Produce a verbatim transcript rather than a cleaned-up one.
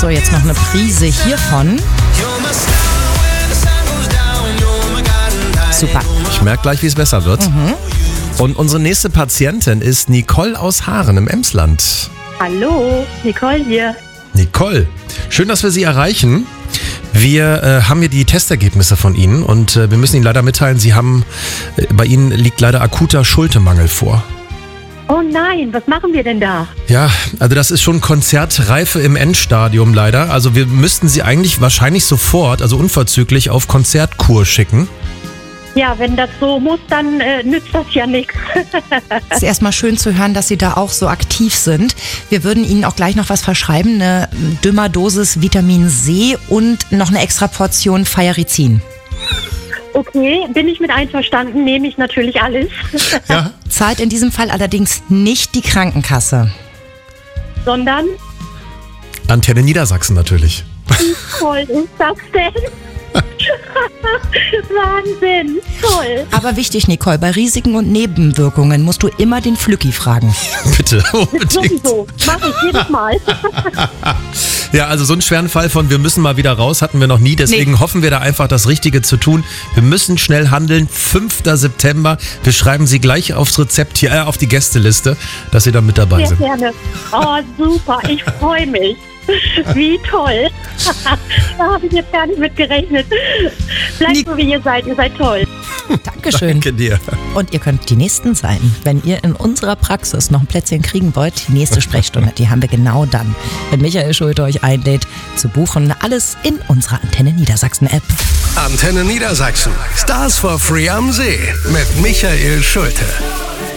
So, jetzt noch eine Prise hiervon. Super. Ich merke gleich, wie es besser wird. Mhm. Und unsere nächste Patientin ist Nicole aus Haaren im Emsland. Hallo, Nicole hier. Nicole, schön, dass wir Sie erreichen. Wir äh, haben hier die Testergebnisse von Ihnen und äh, wir müssen Ihnen leider mitteilen, Sie haben, äh, bei Ihnen liegt leider akuter Schultemangel vor. Oh nein, was machen wir denn da? Ja, also das ist schon Konzertreife im Endstadium leider. Also wir müssten Sie eigentlich wahrscheinlich sofort, also unverzüglich, auf Konzertkur schicken. Ja, wenn das so muss, dann äh, nützt das ja nichts. Es ist erstmal schön zu hören, dass Sie da auch so aktiv sind. Wir würden Ihnen auch gleich noch was verschreiben, eine Dümmer-Dosis Vitamin C und noch eine extra Portion Fairizin. Okay, bin ich mit einverstanden, nehme ich natürlich alles. Ja. Zahlt in diesem Fall allerdings nicht die Krankenkasse. Sondern, Antenne Niedersachsen natürlich. wie toll ist das denn? Wahnsinn, toll. Aber wichtig, Nicole, bei Risiken und Nebenwirkungen musst du immer den Flücki fragen. Bitte, unbedingt. Sowieso, mache ich jedes Mal. Ja, also so einen schweren Fall von wir müssen mal wieder raus hatten wir noch nie. Deswegen Nee. hoffen wir da einfach das Richtige zu tun. Wir müssen schnell handeln. fünfter September. Wir schreiben Sie gleich aufs Rezept hier, äh, auf die Gästeliste, dass Sie da mit dabei Sehr sind. gerne. Oh, super, ich freue mich. Wie toll. Da habe ich jetzt gar nicht mit gerechnet. Bleibt Nic- so, wie ihr seid. Ihr seid toll. Dankeschön. Danke dir. Und ihr könnt die Nächsten sein. Wenn ihr in unserer Praxis noch ein Plätzchen kriegen wollt, die nächste Sprechstunde, die haben wir genau dann. Wenn Michael Schulte euch einlädt, zu buchen, alles in unserer Antenne Niedersachsen-App. Antenne Niedersachsen. Stars for Free am See mit Michael Schulte.